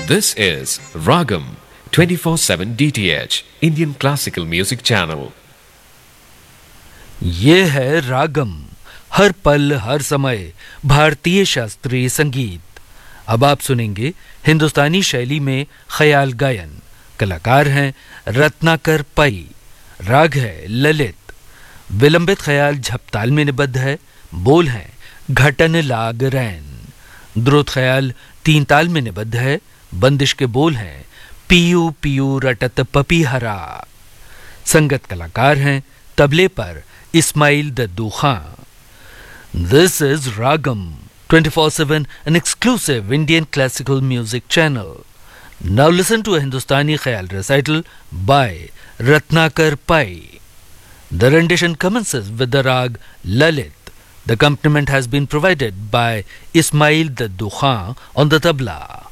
This is Ragam 24/7 DTH Indian Classical Music Channel. ये है रागम, हर पल हर समय भारतीय शास्त्रीय संगीत। अब आप सुनेंगे हिंदुस्तानी शैली में ख्याल गायन। कलाकार हैं रत्नाकर पई। राग है ललित। विलंबित ख्याल झपताल में निबद्ध है। बोल हैं घटन लाग रैन। द्रुत ख्याल तीन ताल में निबद्ध है। बंदिश के बोल हैं पियू पियू रटत पपीहरा। संगत कलाकार हैं तबले पर इस्माइल दद्दू खां। This is Ragam 24/7, an exclusive Indian classical music channel. Now listen to a Hindustani Khayal recital by Ratnakar Pai. The rendition commences with the rag Lalit. The accompaniment has been provided by Ismail Daddu Khan on the tabla.